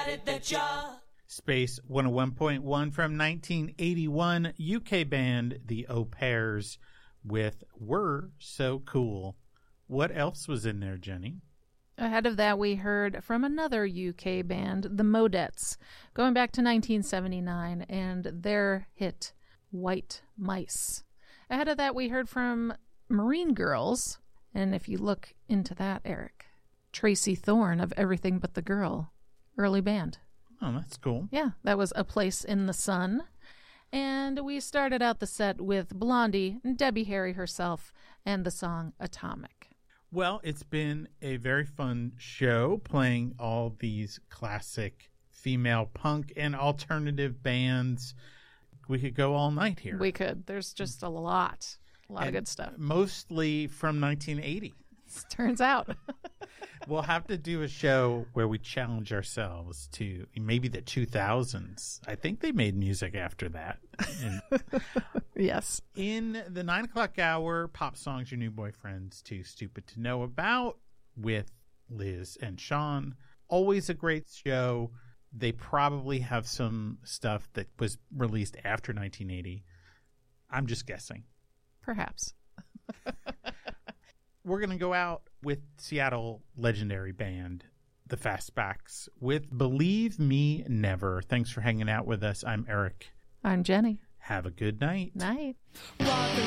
it that ya. Space 101.1 from 1981, UK band The Au Pairs with We're So Cool. What else was in there, Jenny? Ahead of that, we heard from another UK band, the Modettes, going back to 1979 and their hit, White Mice. Ahead of that, we heard from Marine Girls, and if you look into that, Eric, Tracy Thorn of Everything But the Girl, early band. Oh, that's cool. Yeah, that was A Place in the Sun. And we started out the set with Blondie, Debbie Harry herself, and the song Atomic. Well, it's been a very fun show playing all these classic female punk and alternative bands. We could go all night here. We could. There's just a lot of good stuff. Mostly from 1980. Turns out. We'll have to do a show where we challenge ourselves to maybe the 2000s. I think they made music after that. Yes. In the 9 o'clock hour, Pop Songs Your New Boyfriend's Too Stupid to Know About with Liz and Sean. Always a great show. They probably have some stuff that was released after 1980. I'm just guessing. Perhaps. We're going to go out with Seattle legendary band, the Fastbacks, with Believe Me Never. Thanks for hanging out with us. I'm Eric. I'm Jenny. Have a good night. Night.